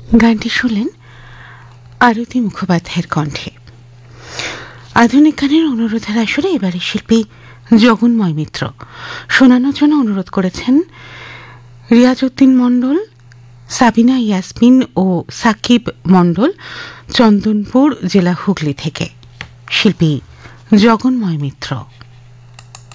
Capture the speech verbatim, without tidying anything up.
গানটি শুনলেন আরতি মুখোপাধ্যায়ের কণ্ঠে। আধুনিক গানের অনুরোধের আসরে এবারে শিল্পী জগন্ময় মিত্র শোনানোর জন্য অনুরোধ করেছেন রিয়াজউদ্দিন মণ্ডল, সাবিনা ইয়াসমিন ও সাকিব মণ্ডল, চন্দনপুর জেলা হুগলি থেকে। শিল্পী জগন্ময় মিত্র।